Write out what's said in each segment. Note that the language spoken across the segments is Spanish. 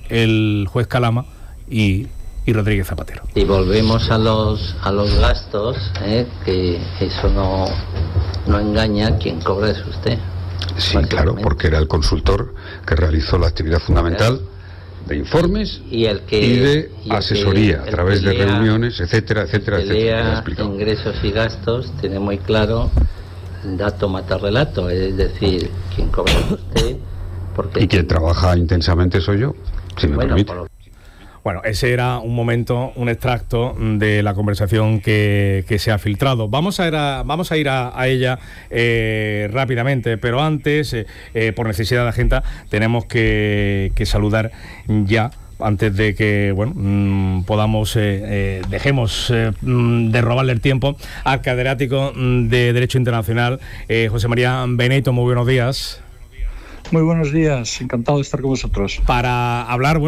el juez Calama y Rodríguez Zapatero. Y volvemos a los gastos, que eso no engaña, quien cobra es usted. Sí, claro, porque era el consultor que realizó la actividad fundamental de informes y de asesoría a través de reuniones, etcétera, etcétera, etcétera. Ingresos y gastos tiene muy claro, dato mata relato, es decir, quien cobra es usted. Y quien trabaja intensamente soy yo, si me permite. Bueno, ese era un momento, un extracto de la conversación que se ha filtrado. Vamos a ir a ella rápidamente, pero antes, por necesidad de agenda, tenemos que saludar ya, antes de que podamos dejemos de robarle el tiempo, al catedrático de Derecho Internacional, José María Beneyto. Muy buenos días. Muy buenos días, encantado de estar con vosotros. Para hablar,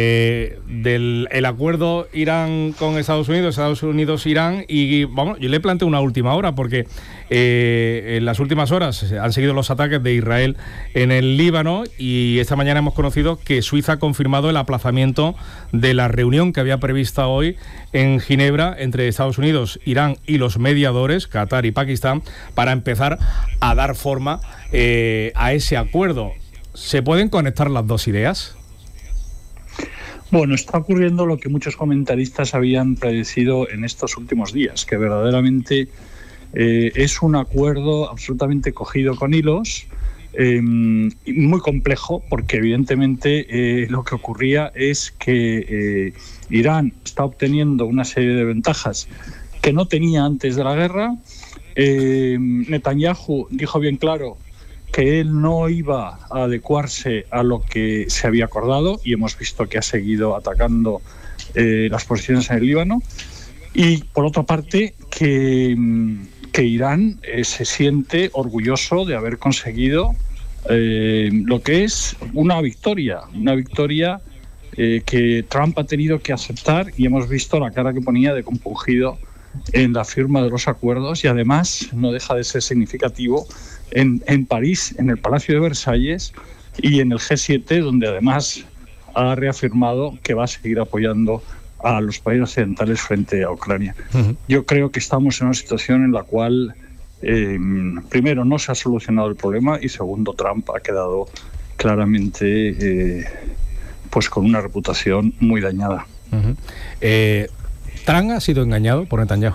del acuerdo Irán con Estados Unidos, Irán, y yo le planteo una última hora, porque en las últimas horas han seguido los ataques de Israel en el Líbano, y esta mañana hemos conocido que Suiza ha confirmado el aplazamiento de la reunión que había prevista hoy en Ginebra entre Estados Unidos, Irán y los mediadores, Qatar y Pakistán, para empezar a dar forma a ese acuerdo. ¿Se pueden conectar las dos ideas? Bueno, está ocurriendo lo que muchos comentaristas habían predecido en estos últimos días, que verdaderamente es un acuerdo absolutamente cogido con hilos, muy complejo, porque evidentemente lo que ocurría es que Irán está obteniendo una serie de ventajas que no tenía antes de la guerra. Netanyahu dijo bien claro que él no iba a adecuarse a lo que se había acordado, y hemos visto que ha seguido atacando las posiciones en el Líbano. Y por otra parte, que Irán se siente orgulloso de haber conseguido lo que es una victoria que Trump ha tenido que aceptar, y hemos visto la cara que ponía de compungido en la firma de los acuerdos. Y además no deja de ser significativo en París, en el Palacio de Versalles y en el G7, donde además ha reafirmado que va a seguir apoyando a los países occidentales frente a Ucrania. Uh-huh. Yo creo que estamos en una situación en la cual, primero, no se ha solucionado el problema, y segundo, Trump ha quedado claramente con una reputación muy dañada. Uh-huh. ¿Trump ha sido engañado por Netanyahu?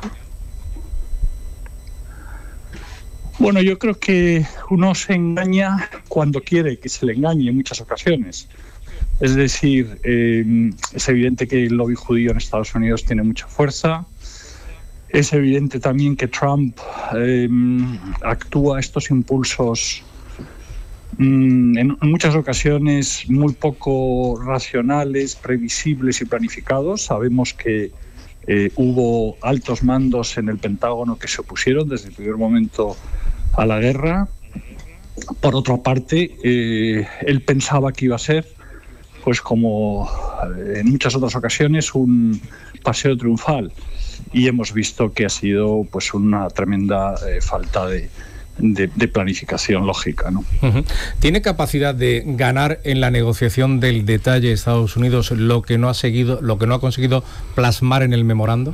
Bueno, yo creo que uno se engaña cuando quiere que se le engañe en muchas ocasiones. Es decir, es evidente que el lobby judío en Estados Unidos tiene mucha fuerza. Es evidente también que Trump actúa estos impulsos en muchas ocasiones muy poco racionales, previsibles y planificados. Sabemos que hubo altos mandos en el Pentágono que se opusieron desde el primer momento a la guerra. Por otra parte, él pensaba que iba a ser, como en muchas otras ocasiones, un paseo triunfal, y hemos visto que ha sido una tremenda falta de planificación lógica, ¿no? Uh-huh. ¿Tiene capacidad de ganar en la negociación del detalle Estados Unidos lo que no ha conseguido plasmar en el memorando?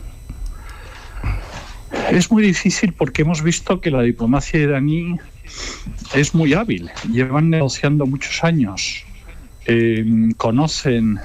Es muy difícil, porque hemos visto que la diplomacia iraní es muy hábil. Llevan negociando muchos años. Conocen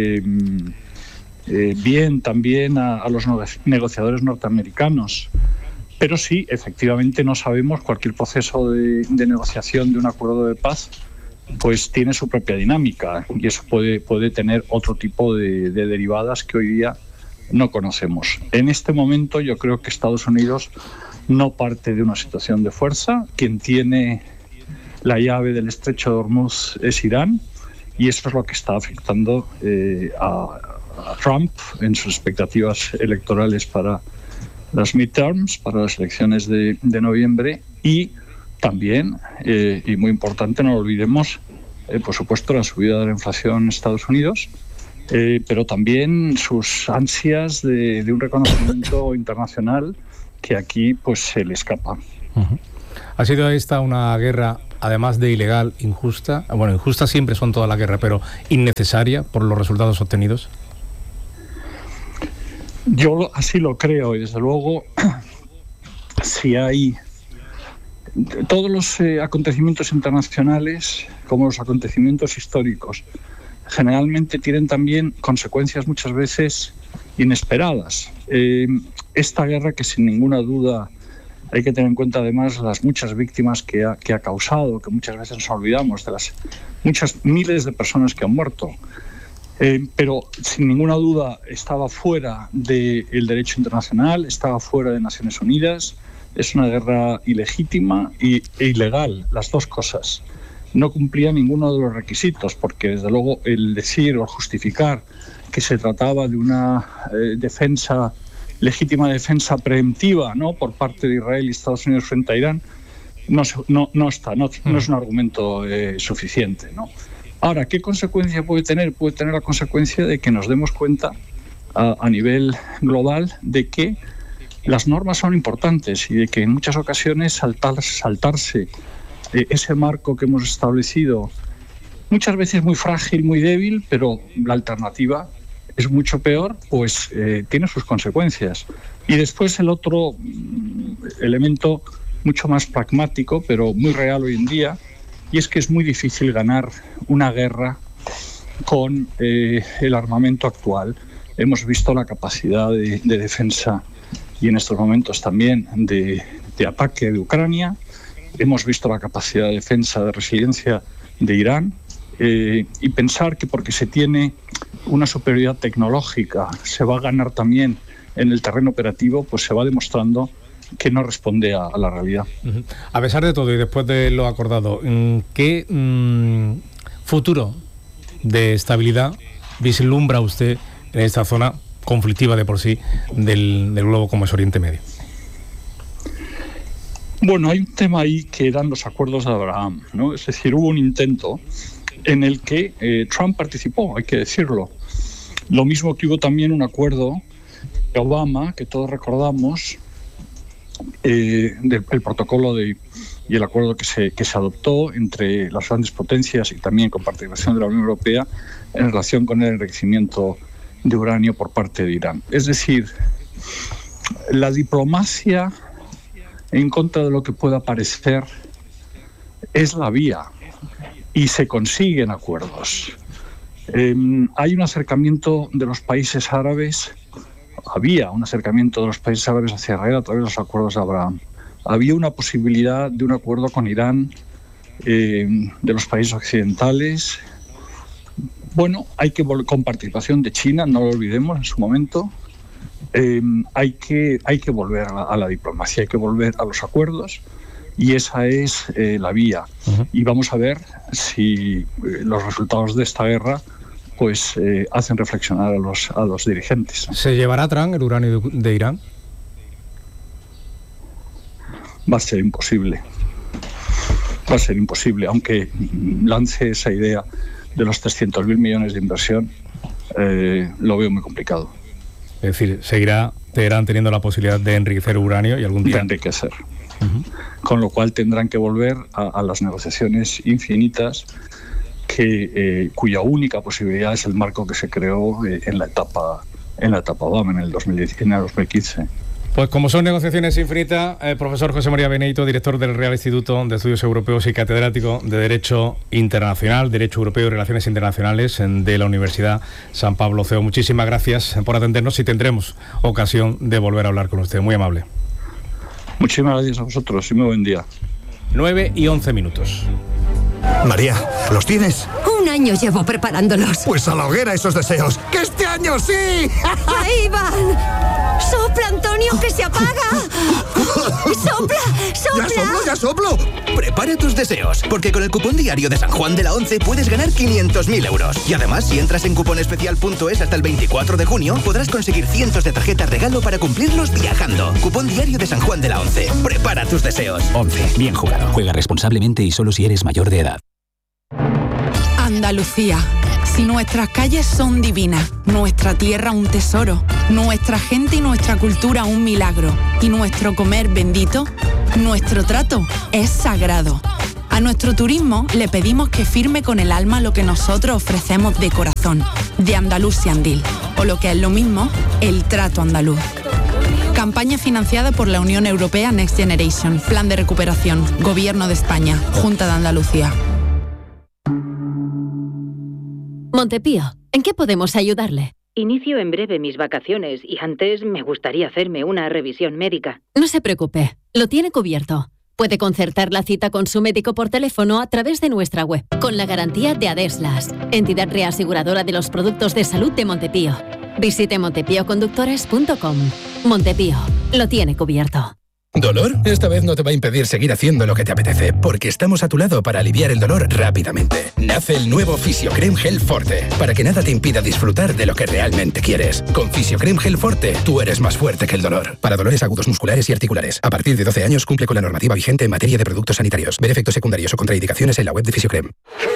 bien también a los negociadores norteamericanos. Pero sí, efectivamente, no sabemos. Cualquier proceso de negociación de un acuerdo de paz tiene su propia dinámica, y eso puede tener otro tipo de derivadas que hoy día no conocemos. En este momento yo creo que Estados Unidos no parte de una situación de fuerza. Quien tiene la llave del estrecho de Hormuz es Irán, y eso es lo que está afectando a Trump en sus expectativas electorales para las midterms, para las elecciones de noviembre. Y también, y muy importante, no lo olvidemos, por supuesto, la subida de la inflación en Estados Unidos, pero también sus ansias de un reconocimiento internacional que aquí se le escapa. Uh-huh. ¿Ha sido esta una guerra además de ilegal, injusta? Bueno, injusta siempre son todas las guerras, pero innecesaria por los resultados obtenidos. Yo así lo creo, y desde luego, si hay todos los acontecimientos internacionales, como los acontecimientos históricos, generalmente tienen también consecuencias muchas veces inesperadas. Esta guerra, que sin ninguna duda hay que tener en cuenta además las muchas víctimas que ha causado, que muchas veces nos olvidamos de las muchas miles de personas que han muerto, pero sin ninguna duda estaba fuera del derecho internacional, estaba fuera de Naciones Unidas. Es una guerra ilegítima e ilegal, las dos cosas. No cumplía ninguno de los requisitos, porque desde luego el decir o justificar que se trataba de una legítima defensa preemptiva, ¿no?, por parte de Israel y Estados Unidos frente a Irán, no es un argumento suficiente, ¿no? Ahora, ¿qué consecuencia puede tener? Puede tener la consecuencia de que nos demos cuenta a nivel global de que las normas son importantes y de que en muchas ocasiones saltarse ese marco que hemos establecido, muchas veces muy frágil, muy débil, pero la alternativa es mucho peor, pues tiene sus consecuencias. Y después el otro elemento mucho más pragmático, pero muy real hoy en día, y es que es muy difícil ganar una guerra con el armamento actual. Hemos visto la capacidad de defensa y en estos momentos también de ataque de Ucrania. Hemos visto la capacidad de defensa, de resiliencia de Irán, y pensar que porque se tiene una superioridad tecnológica se va a ganar también en el terreno operativo, pues se va demostrando que no responde a la realidad. A pesar de todo y después de lo acordado, ¿qué futuro de estabilidad vislumbra usted en esta zona conflictiva de por sí del globo como es Oriente Medio? Bueno, hay un tema ahí que eran los acuerdos de Abraham, ¿no? Es decir, hubo un intento en el que Trump participó, hay que decirlo. Lo mismo que hubo también un acuerdo de Obama, que todos recordamos, el protocolo y el acuerdo que se adoptó entre las grandes potencias y también con participación de la Unión Europea en relación con el enriquecimiento de uranio por parte de Irán. Es decir, la diplomacia en contra de lo que pueda parecer es la vía y se consiguen acuerdos. Hay un acercamiento de los países árabes, había un acercamiento de los países árabes hacia Israel a través de los acuerdos de Abraham. Había una posibilidad de un acuerdo con Irán, de los países occidentales. Bueno, con participación de China, no lo olvidemos en su momento. Hay que volver a la diplomacia, hay que volver a los acuerdos, y esa es la vía. Y vamos a ver si los resultados de esta guerra pues hacen reflexionar a los dirigentes. ¿Se llevará Trump el uranio de Irán? Va a ser imposible. Va a ser imposible, aunque lance esa idea de los 300.000 millones de inversión, lo veo muy complicado. Es decir, seguirá Teherán teniendo la posibilidad de enriquecer uranio y algún día... De enriquecer. Con lo cual tendrán que volver a las negociaciones infinitas, cuya única posibilidad es el marco que se creó en la etapa Obama, en el 2015. Pues como son negociaciones infinitas, profesor José María Benedito, director del Real Instituto de Estudios Europeos y catedrático de Derecho Internacional, Derecho Europeo y Relaciones Internacionales de la Universidad San Pablo CEU. Muchísimas gracias por atendernos y tendremos ocasión de volver a hablar con usted. Muy amable. Muchísimas gracias a vosotros y muy buen día. 9:11. María, ¿los tienes? Un año llevo preparándolos. Pues a la hoguera esos deseos. ¡Que este año sí! ¡Ahí van! ¡Sopla, Antonio, que se apaga! ¡Sopla, sopla! ¡Ya soplo! Prepara tus deseos, porque con el cupón diario de San Juan de la Once puedes ganar 500.000 euros. Y además, si entras en cuponespecial.es hasta el 24 de junio, podrás conseguir cientos de tarjetas regalo para cumplirlos viajando. Cupón diario de San Juan de la Once. Prepara tus deseos. 11. Bien jugado. Juega responsablemente y solo si eres mayor de edad. Andalucía. Si nuestras calles son divinas, nuestra tierra un tesoro, nuestra gente y nuestra cultura un milagro, y nuestro comer bendito, nuestro trato es sagrado. A nuestro turismo le pedimos que firme con el alma lo que nosotros ofrecemos de corazón, de Andalusian Deal, o lo que es lo mismo, el trato andaluz. Campaña financiada por la Unión Europea Next Generation, Plan de Recuperación, Gobierno de España, Junta de Andalucía. Montepío, ¿en qué podemos ayudarle? Inicio en breve mis vacaciones y antes me gustaría hacerme una revisión médica. No se preocupe, lo tiene cubierto. Puede concertar la cita con su médico por teléfono a través de nuestra web, con la garantía de Adeslas, entidad reaseguradora de los productos de salud de Montepío. Visite montepíoconductores.com. Montepío, lo tiene cubierto. ¿Dolor? Esta vez no te va a impedir seguir haciendo lo que te apetece, porque estamos a tu lado para aliviar el dolor rápidamente. Nace el nuevo Fisiocrem Gel Forte, para que nada te impida disfrutar de lo que realmente quieres. Con Fisiocrem Gel Forte, tú eres más fuerte que el dolor. Para dolores agudos musculares y articulares. A partir de 12 años cumple con la normativa vigente en materia de productos sanitarios. Ver efectos secundarios o contraindicaciones en la web de Fisiocrem.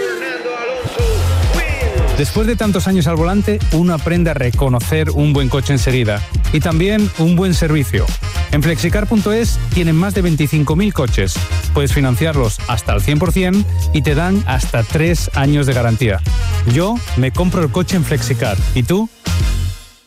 Después de tantos años al volante, uno aprende a reconocer un buen coche enseguida y también un buen servicio. En Flexicar.es tienen más de 25.000 coches. Puedes financiarlos hasta el 100% y te dan hasta 3 años de garantía. Yo me compro el coche en Flexicar. ¿Y tú?